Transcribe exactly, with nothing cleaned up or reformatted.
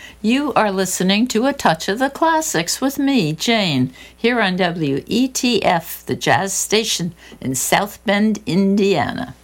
You are listening to A Touch of the Classics with me, Jane, here on W E T F, the jazz station in South Bend, Indiana.